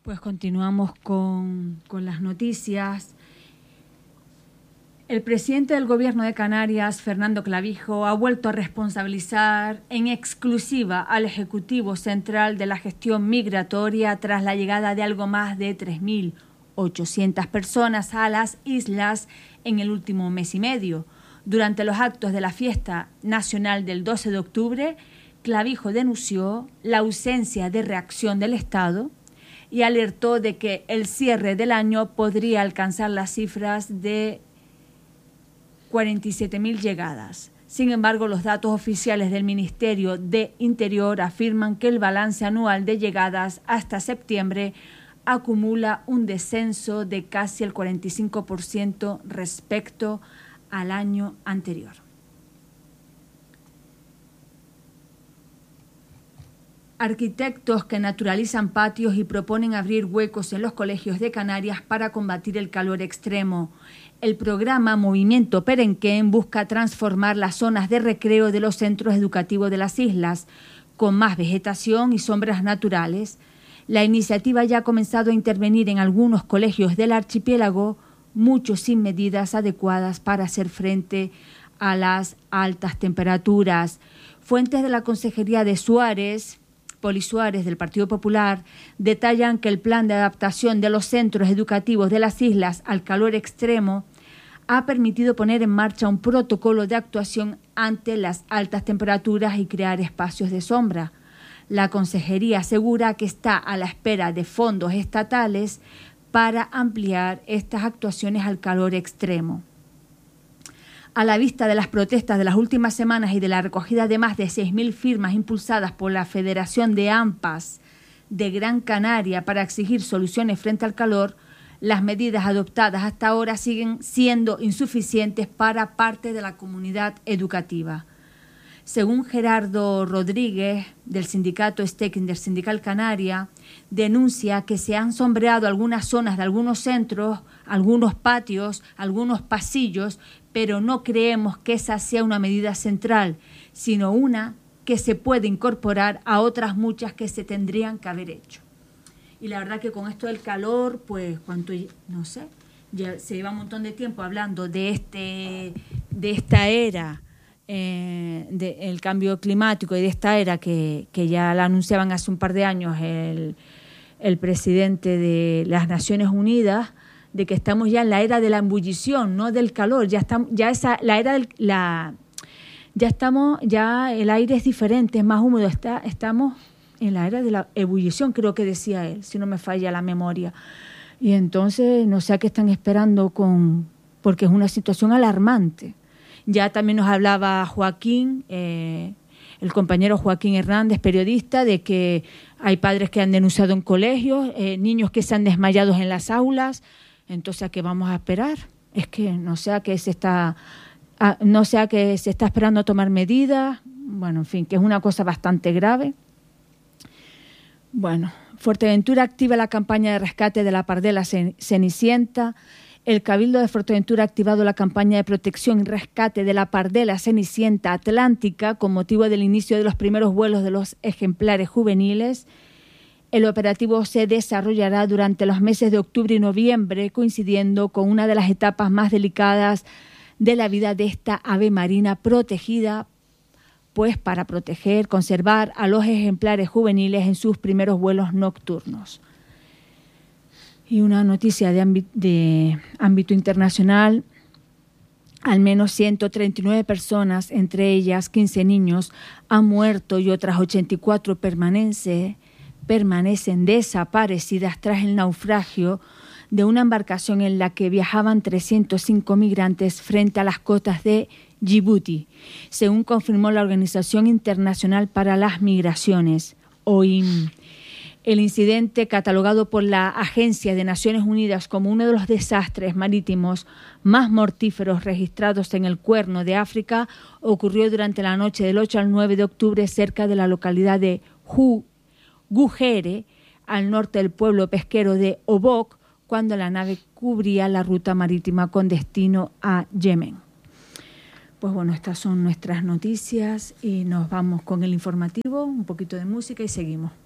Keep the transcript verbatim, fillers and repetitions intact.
Pues continuamos con, con las noticias. El presidente del Gobierno de Canarias, Fernando Clavijo, ha vuelto a responsabilizar en exclusiva al Ejecutivo Central de la gestión migratoria tras la llegada de algo más de tres mil ochocientas personas a las islas en el último mes y medio. Durante los actos de la fiesta nacional del doce de octubre, Clavijo denunció la ausencia de reacción del Estado y alertó de que el cierre del año podría alcanzar las cifras de cuarenta y siete mil llegadas. Sin embargo, los datos oficiales del Ministerio de Interior afirman que el balance anual de llegadas hasta septiembre acumula un descenso de casi el cuarenta y cinco por ciento respecto al año anterior. Arquitectos que naturalizan patios y proponen abrir huecos en los colegios de Canarias para combatir el calor extremo. El programa Movimiento Perenquén busca transformar las zonas de recreo de los centros educativos de las islas, con más vegetación y sombras naturales. La iniciativa ya ha comenzado a intervenir en algunos colegios del archipiélago, muchos sin medidas adecuadas para hacer frente a las altas temperaturas. Fuentes de la Consejería de Suárez, Poli Suárez del Partido Popular, detallan que el plan de adaptación de los centros educativos de las islas al calor extremo ha permitido poner en marcha un protocolo de actuación ante las altas temperaturas y crear espacios de sombra. La Consejería asegura que está a la espera de fondos estatales para ampliar estas actuaciones al calor extremo. A la vista de las protestas de las últimas semanas y de la recogida de más de seis mil firmas impulsadas por la Federación de AMPAs de Gran Canaria para exigir soluciones frente al calor, las medidas adoptadas hasta ahora siguen siendo insuficientes para parte de la comunidad educativa. Según Gerardo Rodríguez, del sindicato S T E C Intersindical Canaria, denuncia que se han sombreado algunas zonas de algunos centros, algunos patios, algunos pasillos, pero no creemos que esa sea una medida central, sino una que se puede incorporar a otras muchas que se tendrían que haber hecho. Y la verdad que con esto del calor, pues, cuánto, no sé, ya se lleva un montón de tiempo hablando de este, de esta era, eh, del cambio climático y de esta era que, que ya la anunciaban hace un par de años el, el presidente de las Naciones Unidas, de que estamos ya en la era de la ebullición, no del calor, ya estamos, ya esa, la era del, la, ya estamos, ya el aire es diferente, es más húmedo, está, estamos en la era de la ebullición, creo que decía él, si no me falla la memoria. Y entonces no sé a qué están esperando con, porque es una situación alarmante. Ya también nos hablaba Joaquín, eh, el compañero Joaquín Hernández, periodista, de que hay padres que han denunciado en colegios, eh, niños que se han desmayado en las aulas. Entonces, ¿a qué vamos a esperar? Es que no sé a qué se está, a, no sé a qué se está esperando a tomar medidas. Bueno, en fin, que es una cosa bastante grave. Bueno, Fuerteventura activa la campaña de rescate de la pardela cenicienta. El Cabildo de Fuerteventura ha activado la campaña de protección y rescate de la pardela cenicienta atlántica con motivo del inicio de los primeros vuelos de los ejemplares juveniles. El operativo se desarrollará durante los meses de octubre y noviembre, coincidiendo con una de las etapas más delicadas de la vida de esta ave marina protegida, pues para proteger, conservar a los ejemplares juveniles en sus primeros vuelos nocturnos. Y una noticia de ámbito, de ámbito internacional: al menos ciento treinta y nueve personas, entre ellas quince niños, han muerto y otras ochenta y cuatro permanecen, permanecen desaparecidas tras el naufragio de una embarcación en la que viajaban trescientos cinco migrantes frente a las costas de Djibouti, según confirmó la Organización Internacional para las Migraciones, O I M. El incidente, catalogado por la Agencia de Naciones Unidas como uno de los desastres marítimos más mortíferos registrados en el Cuerno de África, ocurrió durante la noche del ocho al nueve de octubre cerca de la localidad de Gujere, al norte del pueblo pesquero de Obok, cuando la nave cubría la ruta marítima con destino a Yemen. Pues bueno, estas son nuestras noticias y nos vamos con el informativo, un poquito de música y seguimos.